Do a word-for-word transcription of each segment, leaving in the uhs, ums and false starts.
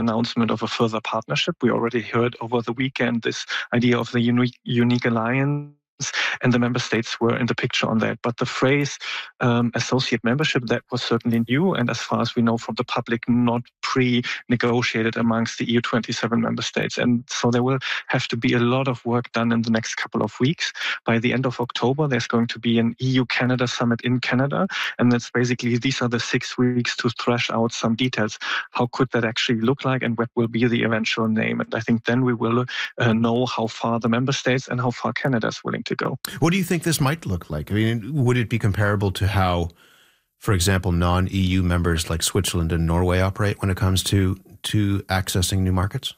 announcement of a further partnership. We already heard over the weekend this idea of the unique, unique alliance, and the member states were in the picture on that. But the phrase um, associate membership, that was certainly new, and as far as we know from the public, not pre-negotiated amongst the E U twenty-seven member states. And so there will have to be a lot of work done in the next couple of weeks. By the end of October, there's going to be an E U-Canada summit in Canada, and that's basically, these are the six weeks to thrash out some details. How could that actually look like, and what will be the eventual name? And I think then we will uh, know how far the member states and how far Canada is willing to go. What do you think this might look like? I mean, would it be comparable to how, for example, non-E U members like Switzerland and Norway operate when it comes to, to accessing new markets?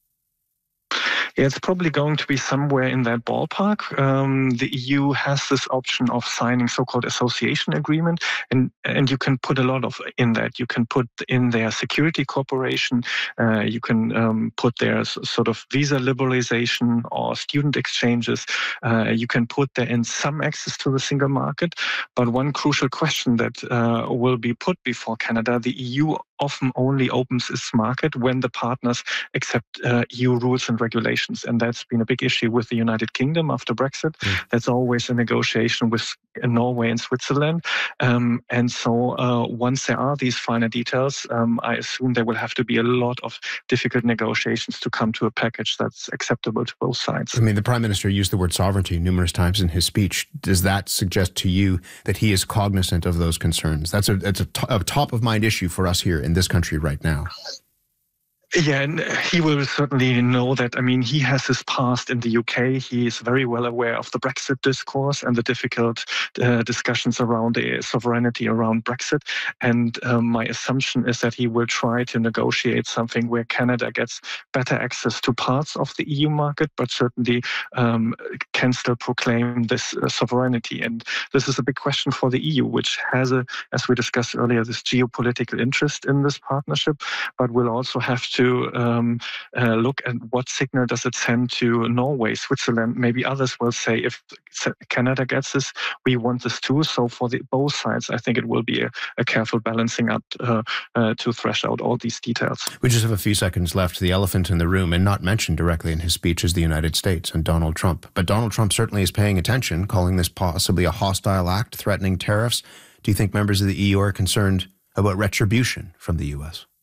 Yeah, it's probably going to be somewhere in that ballpark. Um, the E U has this option of signing so-called association agreement, and and you can put a lot of in that. You can put in their security cooperation. Uh, you can um, put their sort of visa liberalization or student exchanges. Uh, you can put there in some access to the single market. But one crucial question that uh, will be put before Canada: the E U often only opens its market when the partners accept uh, E U rules and regulations. And that's been a big issue with the United Kingdom after Brexit. Mm. That's always a negotiation with Norway and Switzerland. Um, and so uh, once there are these finer details, um, I assume there will have to be a lot of difficult negotiations to come to a package that's acceptable to both sides. I mean, the Prime Minister used the word sovereignty numerous times in his speech. Does that suggest to you that he is cognizant of those concerns? That's a, that's a, t- a top-of-mind issue for us here in this country right now. Yeah, and he will certainly know that. I mean, he has his past in the U K. He is very well aware of the Brexit discourse and the difficult uh, discussions around the sovereignty around Brexit. And um, my assumption is that he will try to negotiate something where Canada gets better access to parts of the E U market, but certainly um, can still proclaim this uh, sovereignty. And this is a big question for the E U, which has, a, as we discussed earlier, this geopolitical interest in this partnership, but will also have to to um, uh, look at what signal does it send to Norway, Switzerland. Maybe others will say, if Canada gets this, we want this too. So for the, both sides, I think it will be a, a careful balancing up uh, uh, to thresh out all these details. We just have a few seconds left. The elephant in the room, and not mentioned directly in his speech, is the United States and Donald Trump. But Donald Trump certainly is paying attention, calling this possibly a hostile act, threatening tariffs. Do you think members of the E U are concerned about retribution from the U S?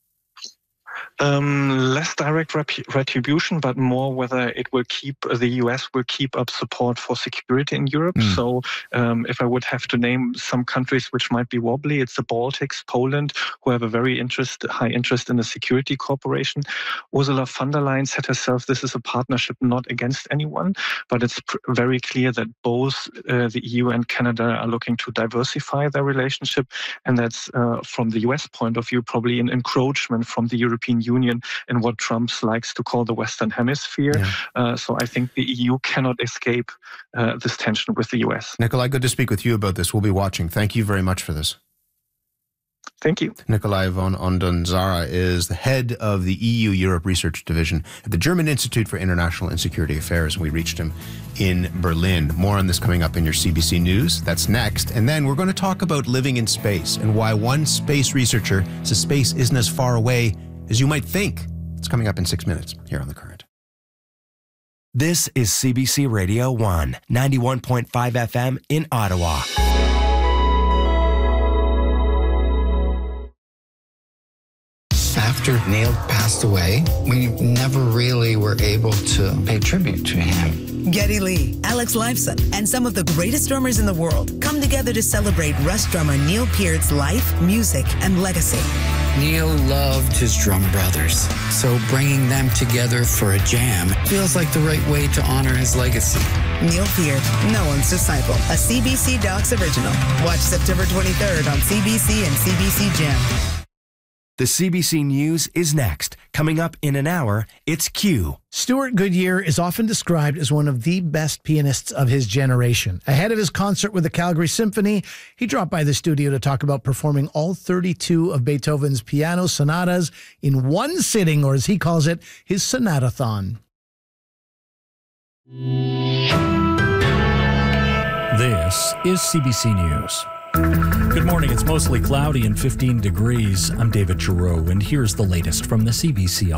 Um, less direct rep- retribution, but more whether it will keep, the U S will keep up support for security in Europe. Mm. So um, if I would have to name some countries which might be wobbly, it's the Baltics, Poland, who have a very interest, high interest in the security cooperation. Ursula von der Leyen said herself, this is a partnership not against anyone, but it's pr- very clear that both uh, the E U and Canada are looking to diversify their relationship. And that's, uh, from the U S point of view, probably an encroachment from the European Union in what Trump likes to call the Western Hemisphere. Yeah. Uh, so I think the E U cannot escape uh, this tension with the U S. Nikolai, good to speak with you about this. We'll be watching. Thank you very much for this. Thank you. Nikolai von Ondanzara is the head of the E U Europe Research Division at the German Institute for International and Security Affairs. We reached him in Berlin. More on this coming up in your C B C News. That's next. And then we're going to talk about living in space and why one space researcher says space isn't as far away as you might think. It's coming up in six minutes here on The Current. This is C B C Radio one, ninety-one point five F M in Ottawa. After Neil passed away, we never really were able to pay tribute to him. Geddy Lee, Alex Lifeson, and some of the greatest drummers in the world come together to celebrate Rush drummer Neil Peart's life, music, and legacy. Neil loved his drum brothers, so bringing them together for a jam feels like the right way to honor his legacy. Neil Peart, no one's disciple, a C B C Docs original. Watch September twenty-third on C B C and C B C Gem. The C B C News is next. Coming up in an hour, it's Q. Stuart Goodyear is often described as one of the best pianists of his generation. Ahead of his concert with the Calgary Symphony, he dropped by the studio to talk about performing all thirty-two of Beethoven's piano sonatas in one sitting, or as he calls it, his sonatathon. This is C B C News. Good morning. It's mostly cloudy and fifteen degrees. I'm David Giroux, and here's the latest from the C B C